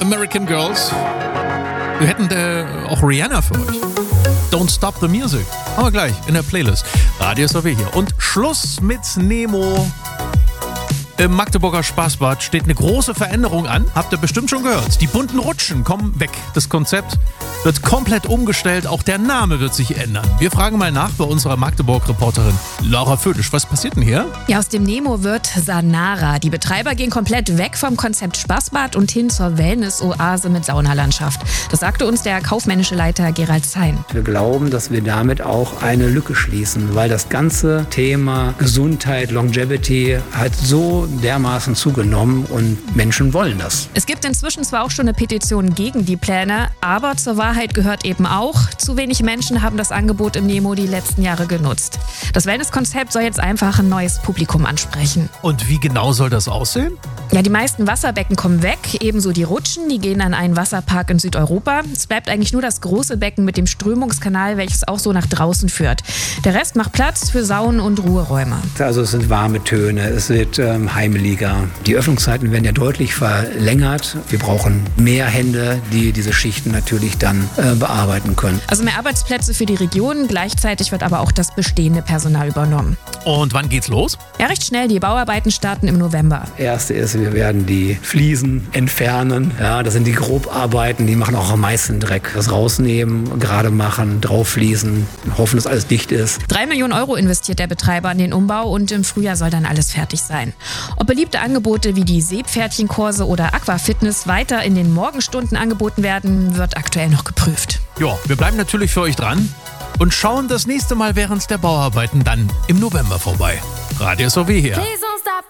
American Girls. Wir hätten auch Rihanna für euch. Don't Stop the Music. Aber gleich in der Playlist. Radio SOW hier. Und Schluss mit Nemo. Im Magdeburger Spaßbad steht eine große Veränderung an. Habt ihr bestimmt schon gehört. Die bunten Rutschen kommen weg. Das Konzept wird komplett umgestellt. Auch der Name wird sich ändern. Wir fragen mal nach bei unserer Magdeburg-Reporterin Laura Födisch. Was passiert denn hier? Ja, aus dem Nemo wird Sanara. Die Betreiber gehen komplett weg vom Konzept Spaßbad und hin zur Wellness-Oase mit Saunalandschaft. Das sagte uns der kaufmännische Leiter Gerald Zein. Wir glauben, dass wir damit auch eine Lücke schließen, weil das ganze Thema Gesundheit, Longevity hat so dermaßen zugenommen und Menschen wollen das. Es gibt inzwischen zwar auch schon eine Petition gegen die Pläne, aber zur Wahrheit gehört eben auch, zu wenig Menschen haben das Angebot im Nemo die letzten Jahre genutzt. Das Wellnesskonzept soll jetzt einfach ein neues Publikum ansprechen. Und wie genau soll das aussehen? Ja, die meisten Wasserbecken kommen weg, ebenso die Rutschen, die gehen an einen Wasserpark in Südeuropa. Es bleibt eigentlich nur das große Becken mit dem Strömungskanal, welches auch so nach draußen führt. Der Rest macht Platz für Saunen und Ruheräume. Also es sind warme Töne, es wird heimeliger. Die Öffnungszeiten werden ja deutlich verlängert. Wir brauchen mehr Hände, die diese Schichten natürlich dann bearbeiten können. Also mehr Arbeitsplätze für die Region, gleichzeitig wird aber auch das bestehende Personal übernommen. Und wann geht's los? Ja, recht schnell. Die Bauarbeiten starten im November. Erste ist, wir werden die Fliesen entfernen. Ja, das sind die Grobarbeiten, die machen auch am meisten Dreck. Das rausnehmen, gerade machen, drauf fließen, hoffen, dass alles dicht ist. 3 Millionen Euro investiert der Betreiber in den Umbau und im Frühjahr soll dann alles fertig sein. Ob beliebte Angebote wie die Seepferdchenkurse oder Aquafitness weiter in den Morgenstunden angeboten werden, wird aktuell noch geprüft. Ja, wir bleiben natürlich für euch dran und schauen das nächste Mal während der Bauarbeiten dann im November vorbei. Radio SOW hier.